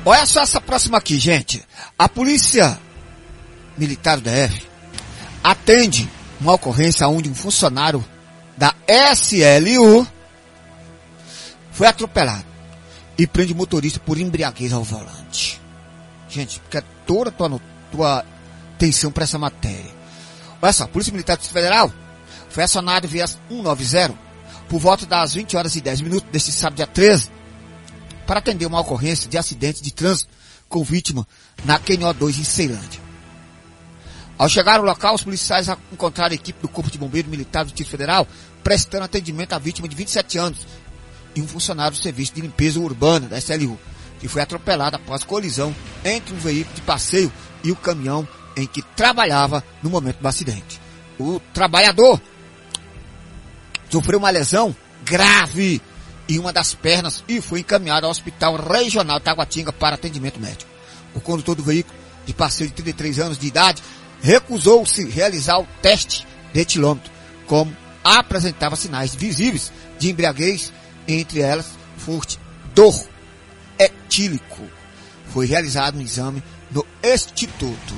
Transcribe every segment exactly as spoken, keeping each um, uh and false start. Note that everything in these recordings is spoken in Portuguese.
Olha só essa próxima aqui, gente. A polícia militar do D F atende uma ocorrência onde um funcionário da S L U foi atropelado e prende o motorista por embriaguez ao volante. Gente, quer toda a tua, tua atenção para essa matéria. Olha só, a Polícia Militar do Distrito Federal foi acionada via cento e noventa por volta das vinte horas e dez minutos deste sábado, dia treze, para atender uma ocorrência de acidente de trânsito com vítima na Q N O dois em Ceilândia. Ao chegar ao local, os policiais encontraram a equipe do Corpo de Bombeiro Militar do Distrito Federal prestando atendimento à vítima de vinte e sete anos e um funcionário do Serviço de Limpeza Urbana da S L U, que foi atropelado após colisão entre um veículo de passeio e o caminhão em que trabalhava no momento do acidente. O trabalhador sofreu uma lesão grave em uma das pernas e foi encaminhado ao Hospital Regional Taguatinga para atendimento médico. O condutor do veículo, de passeio de trinta e três anos de idade, recusou-se realizar o teste de etilômetro, como apresentava sinais visíveis de embriaguez, entre elas forte dor etílico. Foi realizado um exame no Instituto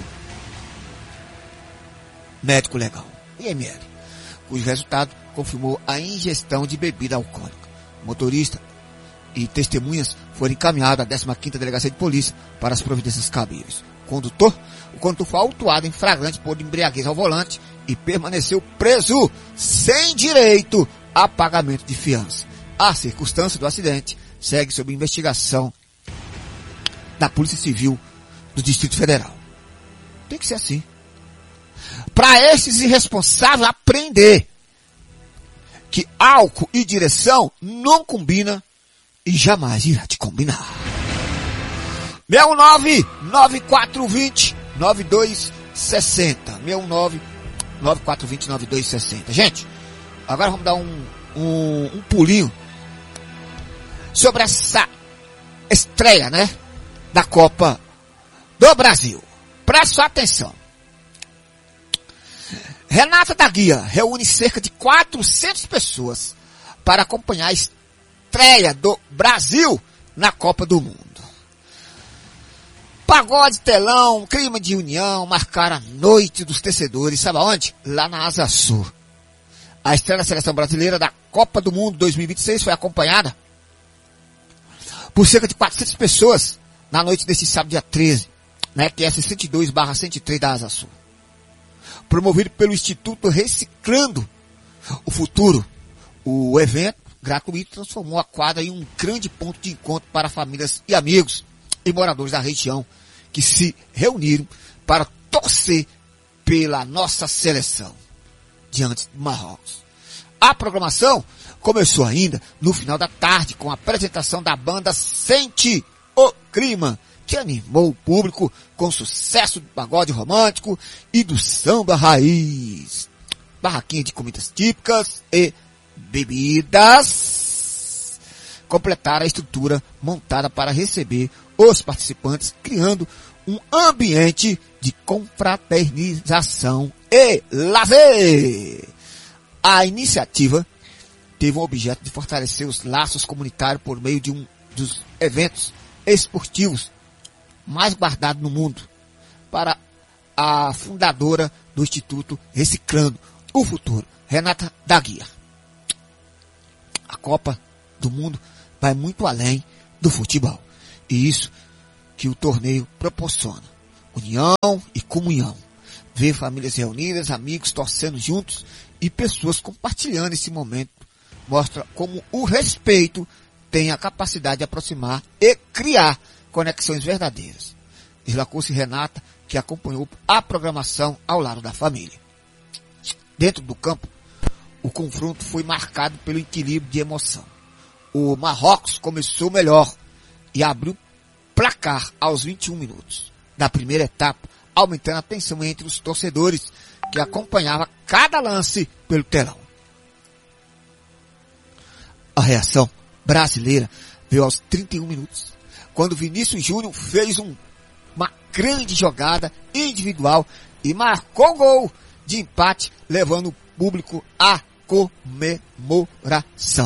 Médico Legal, I M L, cujo resultado confirmou a ingestão de bebida alcoólica. O motorista e testemunhas foram encaminhados à décima quinta Delegacia de Polícia para as providências cabíveis. O condutor, o condutor foi autuado em flagrante por embriaguez ao volante e permaneceu preso sem direito a pagamento de fiança. A circunstância do acidente segue sob investigação da Polícia Civil do Distrito Federal. Tem que ser assim. Para esses irresponsáveis aprender que álcool e direção não combina e jamais irá te combinar. seis nove nove quatro dois zero nove dois seis zero. seis nove nove quatro dois zero nove dois seis zero. Gente, agora vamos dar um, um, um pulinho sobre essa estreia, né, da Copa do Brasil. Preste sua atenção. Renata da Guia reúne cerca de quatrocentas pessoas para acompanhar a estreia do Brasil na Copa do Mundo. Pagode, telão, clima de união marcaram a noite dos torcedores, sabe aonde? Lá na Asa Sul. A estreia da seleção brasileira da Copa do Mundo dois mil e vinte e seis foi acompanhada por cerca de quatrocentas pessoas na noite deste sábado, dia treze, né, que é sessenta e dois barra cento e três da Asa Sul. Promovido pelo Instituto Reciclando o Futuro, o evento gratuito transformou a quadra em um grande ponto de encontro para famílias e amigos e moradores da região que se reuniram para torcer pela nossa seleção diante do Marrocos. A programação começou ainda no final da tarde com a apresentação da banda Sente o Clima, que animou o público com sucesso do pagode romântico e do samba raiz. Barraquinha de comidas típicas e bebidas completaram a estrutura montada para receber os participantes, criando um ambiente de confraternização e lazer. A iniciativa teve o objeto de fortalecer os laços comunitários por meio de um dos eventos esportivos mais guardado no mundo, para a fundadora do Instituto Reciclando o Futuro, Renata da Guia. A Copa do Mundo vai muito além do futebol. E isso que o torneio proporciona. União e comunhão. Ver famílias reunidas, amigos torcendo juntos e pessoas compartilhando esse momento mostra como o respeito tem a capacidade de aproximar e criar conexões verdadeiras. Deslacou-se Renata, que acompanhou a programação ao lado da família. Dentro do campo, o confronto foi marcado pelo equilíbrio de emoção. O Marrocos começou melhor e abriu placar aos vinte e um minutos da primeira etapa, aumentando a tensão entre os torcedores que acompanhavam cada lance pelo telão. A reação brasileira veio aos trinta e um minutos, quando Vinícius Júnior fez um, uma grande jogada individual e marcou gol de empate, levando o público à comemoração.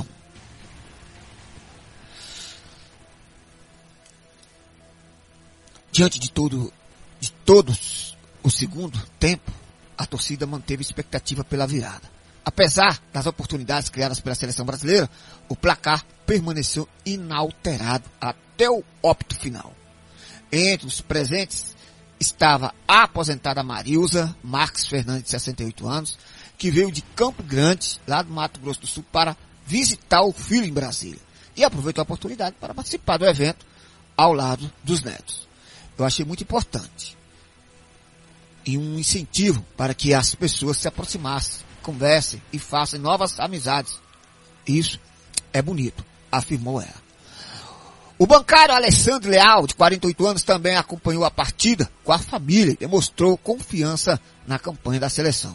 Diante de todo, de todos o segundo tempo, a torcida manteve expectativa pela virada. Apesar das oportunidades criadas pela seleção brasileira, o placar permaneceu inalterado até o óbito final. Entre os presentes estava a aposentada Marilza Marques Fernandes, de sessenta e oito anos, que veio de Campo Grande, lá do Mato Grosso do Sul, para visitar o filho em Brasília. E aproveitou a oportunidade para participar do evento ao lado dos netos. Eu achei muito importante. E um incentivo para que as pessoas se aproximassem, conversem e façam novas amizades. Isso é bonito, afirmou ela. O bancário Alessandro Leal, de quarenta e oito anos, também acompanhou a partida com a família e demonstrou confiança na campanha da seleção.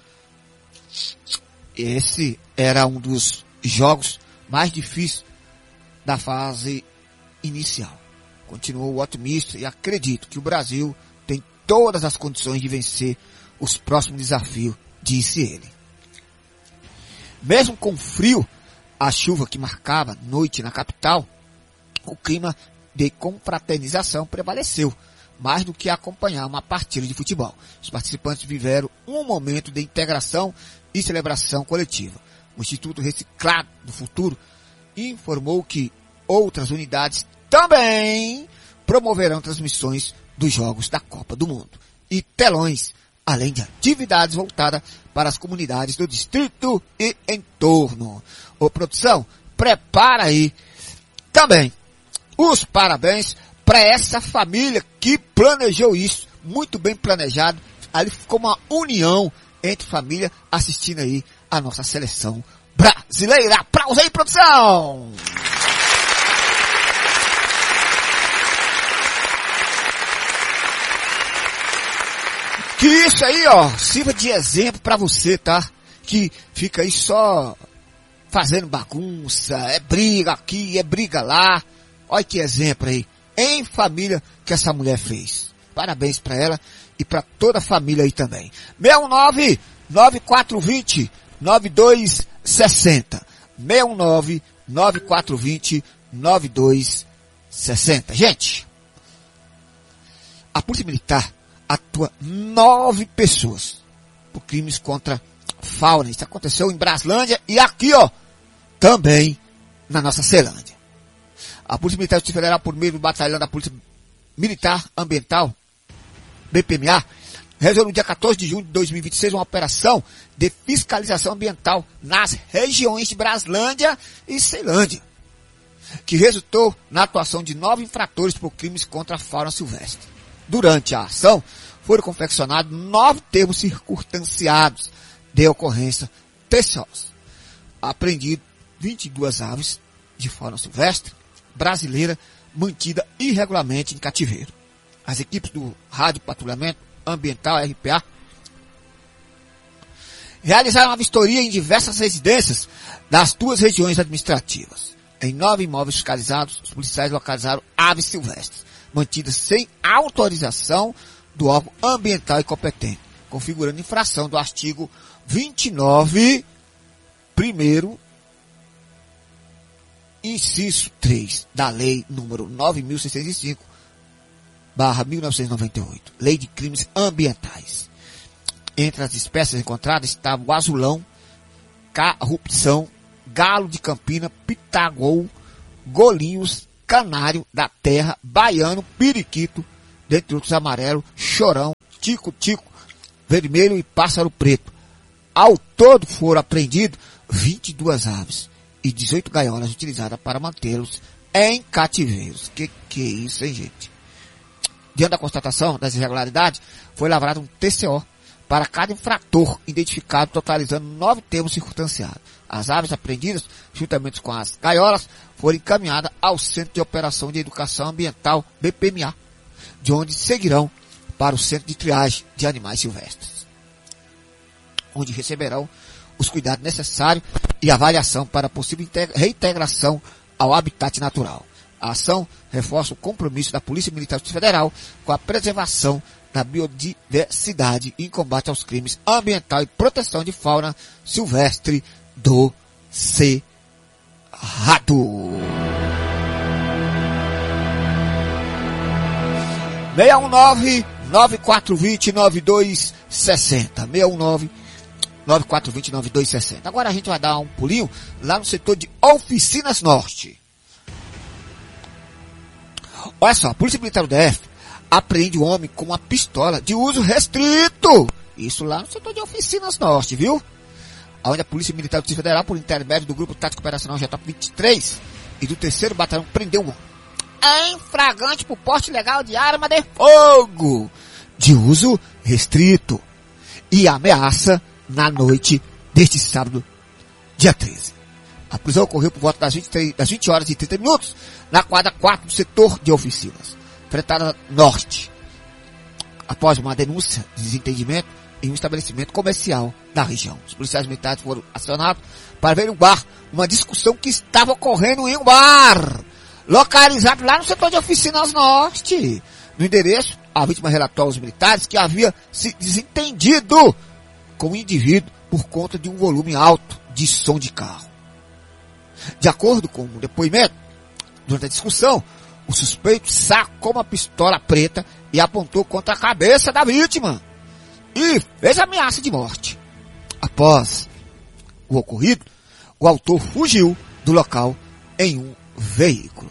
Esse era um dos jogos mais difíceis da fase inicial. Continuou otimista e acredito que o Brasil tem todas as condições de vencer os próximos desafios, disse ele. Mesmo com frio, a chuva que marcava noite na capital, o clima de confraternização prevaleceu, mais do que acompanhar uma partida de futebol. Os participantes viveram um momento de integração e celebração coletiva. O Instituto Reciclado do Futuro informou que outras unidades também promoverão transmissões dos jogos da Copa do Mundo e telões, além de atividades voltadas para as comunidades do distrito e entorno. Ô produção, prepara aí também os parabéns para essa família que planejou isso, muito bem planejado. Ali ficou uma união entre família assistindo aí a nossa seleção brasileira. Aplausos aí, produção! Que isso aí, ó, sirva de exemplo pra você, tá? Que fica aí só fazendo bagunça, é briga aqui, é briga lá. Olha que exemplo aí, em família, que essa mulher fez. Parabéns pra ela e pra toda a família aí também. seis um nove, nove quatro dois zero, nove dois seis zero. seis um nove, nove quatro dois zero, nove dois seis zero. Gente, a Polícia Militar atua nove pessoas por crimes contra fauna. Isso aconteceu em Braslândia e aqui, ó, também na nossa Ceilândia. A Polícia Militar Federal, por meio do batalhão da Polícia Militar Ambiental, B P M A, realizou no dia quatorze de junho de dois mil e vinte e seis uma operação de fiscalização ambiental nas regiões de Braslândia e Ceilândia, que resultou na atuação de nove infratores por crimes contra a fauna silvestre. Durante a ação, foram confeccionados nove termos circunstanciados de ocorrência T C Os. Apreendido vinte e duas aves de fauna silvestre brasileira mantida irregularmente em cativeiro. As equipes do Rádio Patrulhamento Ambiental R P A realizaram uma vistoria em diversas residências das duas regiões administrativas. Em nove imóveis fiscalizados, os policiais localizaram aves silvestres mantidas sem autorização do órgão ambiental e competente, configurando infração do artigo vinte e nove, primeiro, inciso três, da Lei número nove mil seiscentos e cinco, barra mil novecentos e noventa e oito, Lei de Crimes Ambientais. Entre as espécies encontradas estavam o azulão, carrupção, galo de Campina, pitagol, golinhos, canário da terra, baiano, periquito, dentre outros amarelo, chorão, tico-tico, vermelho e pássaro preto. Ao todo foram apreendidos vinte e duas aves e dezoito gaiolas utilizadas para mantê-los em cativeiros. Que que é isso, hein, gente? Diante da constatação das irregularidades, foi lavrado um T C O para cada infrator identificado, totalizando nove termos circunstanciados. As aves apreendidas, juntamente com as gaiolas, foram encaminhadas ao Centro de Operação de Educação Ambiental, B P M A, de onde seguirão para o Centro de Triagem de Animais Silvestres, onde receberão os cuidados necessários e avaliação para possível reintegração ao habitat natural. A ação reforça o compromisso da Polícia Militar Federal com a preservação da biodiversidade e combate aos crimes ambientais e proteção de fauna silvestre do Cerrado. seis um nove, nove quatro dois zero, nove dois seis zero. seis um nove, nove quatro dois zero, nove dois seis zero. Agora a gente vai dar um pulinho lá no setor de Oficinas Norte. Olha só, a Polícia Militar do D F apreende o homem com uma pistola de uso restrito. Isso lá no setor de Oficinas Norte, viu? Onde a Polícia Militar do Distrito Federal, por intermédio do Grupo Tático Operacional J vinte e três e do terceiro Batalhão, prendeu um homem em flagrante por porte ilegal de arma de fogo de uso restrito e ameaça na noite deste sábado, dia treze. A prisão ocorreu por volta das vinte, das vinte horas e trinta minutos na quadra quatro do setor de Oficinas, Fretada Norte, após uma denúncia de desentendimento em um estabelecimento comercial da região. Os policiais militares foram acionados para averiguar uma discussão que estava ocorrendo em um bar, localizado lá no setor de Oficinas Norte. No endereço, a vítima relatou aos militares que havia se desentendido com o indivíduo por conta de um volume alto de som de carro. De acordo com o depoimento, durante a discussão, o suspeito sacou uma pistola preta e apontou contra a cabeça da vítima e fez ameaça de morte. Após o ocorrido, o autor fugiu do local em um veículo.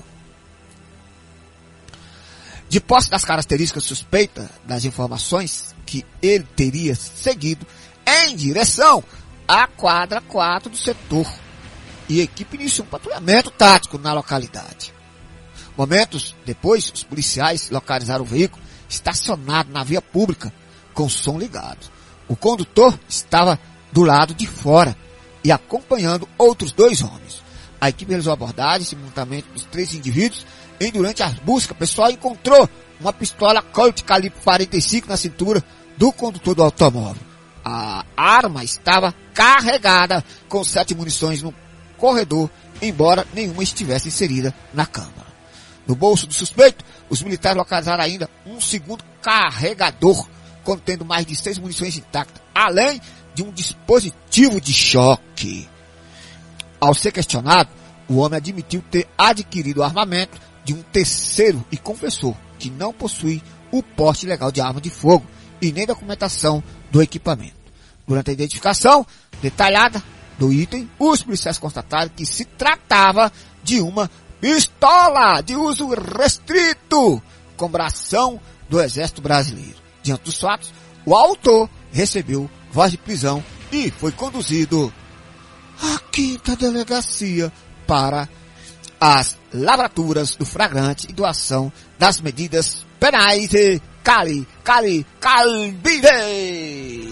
De posse das características suspeitas das informações que ele teria seguido em direção à quadra quatro do setor, e a equipe iniciou um patrulhamento tático na localidade. Momentos depois, os policiais localizaram o veículo estacionado na via pública com o som ligado. O condutor estava do lado de fora e acompanhando outros dois homens. A equipe realizou a abordagem simultaneamente dos três indivíduos e durante a busca, o pessoal encontrou uma pistola Colt calibre quarenta e cinco na cintura do condutor do automóvel. A arma estava carregada com sete munições no corredor, embora nenhuma estivesse inserida na câmara. No bolso do suspeito, os militares localizaram ainda um segundo carregador contendo mais de seis munições intactas, além de um dispositivo de choque. Ao ser questionado, o homem admitiu ter adquirido o armamento de um terceiro e confessou que não possui o porte legal de arma de fogo e nem documentação do equipamento. Durante a identificação detalhada do item, os policiais constataram que se tratava de uma pistola de uso restrito com bração do Exército Brasileiro. Diante dos fatos, o autor recebeu voz de prisão e foi conduzido à quinta delegacia para as lavraturas do flagrante e doação das medidas penais e cali, cali, calbide.